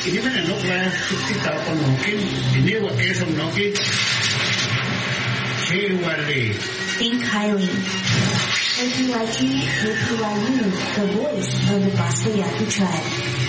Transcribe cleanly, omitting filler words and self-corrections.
inimenok la kita panokin ini wakesam noki Wale. Think highly. KPYT will provide you the voice of the Gospel Yaqui tribe.